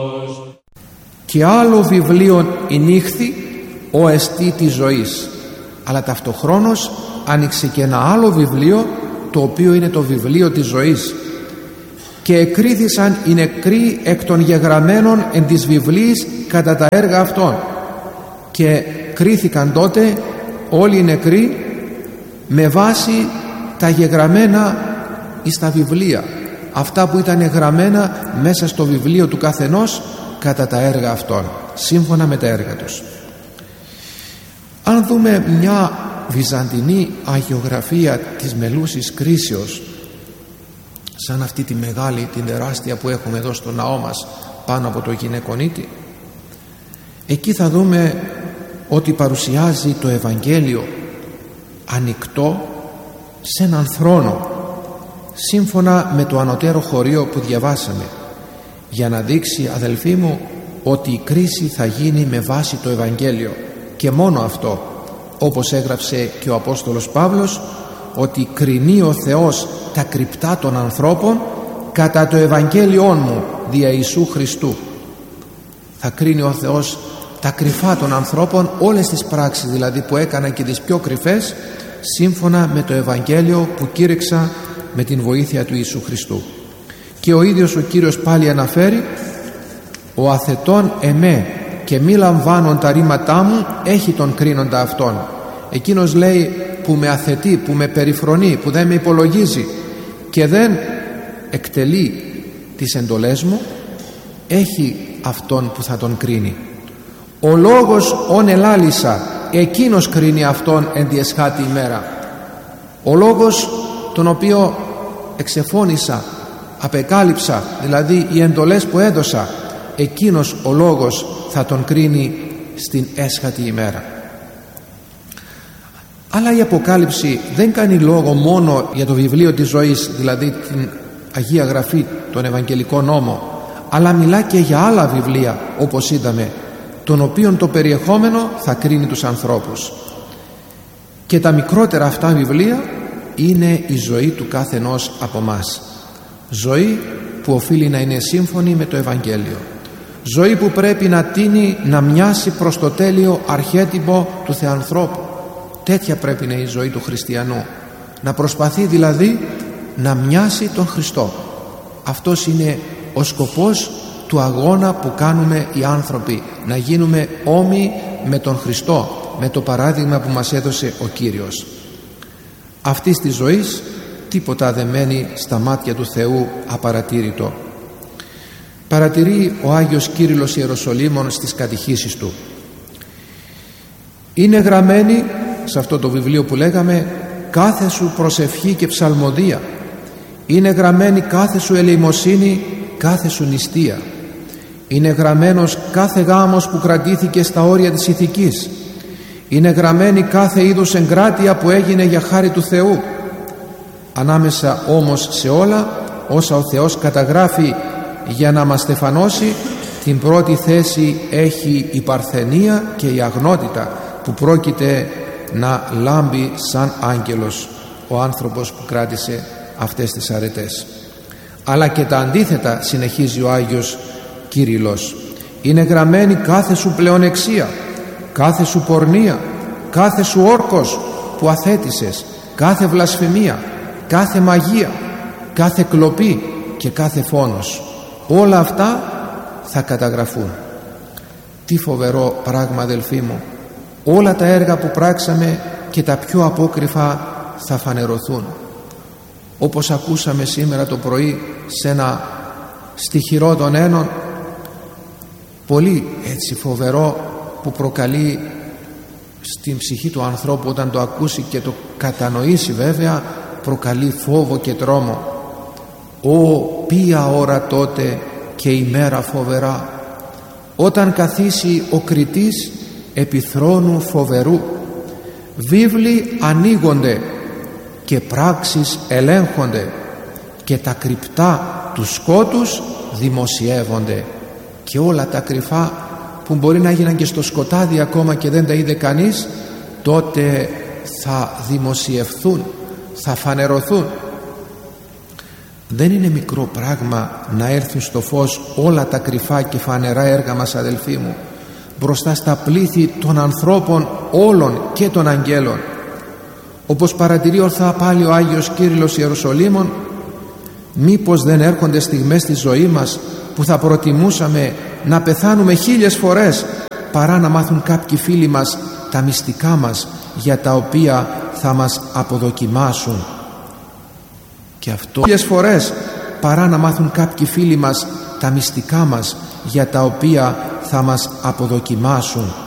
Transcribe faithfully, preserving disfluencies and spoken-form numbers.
Και άλλο βιβλίο ενήχθη, ο εστί της ζωής. Αλλά ταυτοχρόνως άνοιξε και ένα άλλο βιβλίο, το οποίο είναι το βιβλίο της ζωής. Και εκρίθησαν οι νεκροί εκ των γεγραμμένων εν της βιβλίης κατά τα έργα αυτών. Και κρίθηκαν τότε όλοι οι νεκροί με βάση τα γεγραμμένα εις τα βιβλία, αυτά που ήταν γραμμένα μέσα στο βιβλίο του καθενός κατά τα έργα αυτών, σύμφωνα με τα έργα τους. Αν δούμε μια βυζαντινή αγιογραφία της μελούσης κρίσεως, σαν αυτή τη μεγάλη, την τεράστια που έχουμε εδώ στο ναό μας πάνω από το γυναικονίτη, εκεί θα δούμε ότι παρουσιάζει το Ευαγγέλιο ανοιχτό σε έναν θρόνο, σύμφωνα με το ανωτέρω χωρίο που διαβάσαμε, για να δείξει, αδελφοί μου, ότι η κρίση θα γίνει με βάση το Ευαγγέλιο και μόνο αυτό, όπως έγραψε και ο Απόστολος Παύλος, ότι κρινεί ο Θεός τα κρυπτά των ανθρώπων κατά το Ευαγγέλιόν μου δια Ιησού Χριστού. Θα κρίνει ο Θεός τα κρυφά των ανθρώπων, όλες τις πράξεις δηλαδή που έκανα και τις πιο κρυφές, σύμφωνα με το Ευαγγέλιο που κήρυξα με την βοήθεια του Ιησού Χριστού. Και ο ίδιος ο Κύριος πάλι αναφέρει: ο αθετών εμέ και μη λαμβάνων τα ρήματά μου έχει τον κρίνοντα αυτόν. Εκείνος, λέει, που με αθετεί, που με περιφρονεί, που δεν με υπολογίζει και δεν εκτελεί τις εντολές μου, έχει αυτόν που θα τον κρίνει. Ο λόγος ον ελάλησα, εκείνος κρίνει αυτόν εν τη εσχάτη ημέρα. Ο λόγος τον οποίο εξεφώνησα, απεκάλυψα, δηλαδή οι εντολές που έδωσα, εκείνος ο λόγος θα τον κρίνει στην έσχατη ημέρα. Αλλά η Αποκάλυψη δεν κάνει λόγο μόνο για το βιβλίο της ζωής, δηλαδή την Αγία Γραφή, τον Ευαγγελικό νόμο, αλλά μιλά και για άλλα βιβλία, όπως είδαμε, των οποίων το περιεχόμενο θα κρίνει τους ανθρώπους. Και τα μικρότερα αυτά βιβλία είναι η ζωή του κάθε ενός από μας. Ζωή που οφείλει να είναι σύμφωνη με το Ευαγγέλιο. Ζωή που πρέπει να τείνει να μοιάσει προς το τέλειο αρχέτυπο του Θεανθρώπου. Τέτοια πρέπει να είναι η ζωή του χριστιανού. Να προσπαθεί δηλαδή να μοιάσει τον Χριστό. Αυτός είναι ο σκοπός του αγώνα που κάνουμε οι άνθρωποι, να γίνουμε όμοιοι με τον Χριστό, με το παράδειγμα που μας έδωσε ο Κύριος. Αυτής της ζωής τίποτα δεν μένει στα μάτια του Θεού απαρατήρητο. Παρατηρεί ο Άγιος Κύριλλος Ιεροσολύμων στις κατηχήσεις του: είναι γραμμένη σε αυτό το βιβλίο που λέγαμε κάθε σου προσευχή και ψαλμοδία, είναι γραμμένη κάθε σου ελεημοσύνη, κάθε σου νηστεία, είναι γραμμένος κάθε γάμος που κρατήθηκε στα όρια της ηθικής, είναι γραμμένη κάθε είδους εγκράτεια που έγινε για χάρη του Θεού. Ανάμεσα όμως σε όλα όσα ο Θεός καταγράφει για να μας στεφανώσει, την πρώτη θέση έχει η παρθενία και η αγνότητα, που πρόκειται να λάμπει σαν άγγελος ο άνθρωπος που κράτησε αυτές τις αρετές. Αλλά και τα αντίθετα συνεχίζει ο Άγιος Κύριλλος: είναι γραμμένη κάθε σου πλεονεξία, κάθε σου πορνεία, κάθε σου όρκος που αθέτησες, κάθε βλασφημία, κάθε μαγεία, κάθε κλοπή και κάθε φόνος. Όλα αυτά θα καταγραφούν. Τι φοβερό πράγμα, αδελφοί μου! Όλα τα έργα που πράξαμε και τα πιο απόκρυφα θα φανερωθούν. Όπως ακούσαμε σήμερα το πρωί σε ένα στιχηρό των Ένων, πολύ έτσι φοβερό, που προκαλεί στην ψυχή του ανθρώπου όταν το ακούσει και το κατανοήσει, βέβαια προκαλεί φόβο και τρόμο. Ω ποια ώρα τότε και ημέρα φοβερά, όταν καθίσει ο κριτής επί θρόνου φοβερού, βίβλοι ανοίγονται και πράξεις ελέγχονται και τα κρυπτά του σκότους δημοσιεύονται. Και όλα τα κρυφά που μπορεί να έγιναν και στο σκοτάδι ακόμα και δεν τα είδε κανείς, τότε θα δημοσιευθούν, θα φανερωθούν. Δεν είναι μικρό πράγμα να έρθουν στο φως όλα τα κρυφά και φανερά έργα μας, αδελφοί μου, μπροστά στα πλήθη των ανθρώπων όλων και των αγγέλων. Όπως παρατηρεί ορθά πάλι ο Άγιος Κύριλλος Ιεροσολύμων, μήπως δεν έρχονται στιγμές στη ζωή μας που θα προτιμούσαμε να πεθάνουμε χίλιες φορές παρά να μάθουν κάποιοι φίλοι μας τα μυστικά μας, για τα οποία θα μας αποδοκιμάσουν. Και αυτό χίλιες φορές παρά να μάθουν κάποιοι φίλοι μας τα μυστικά μας, για τα οποία θα μας αποδοκιμάσουν.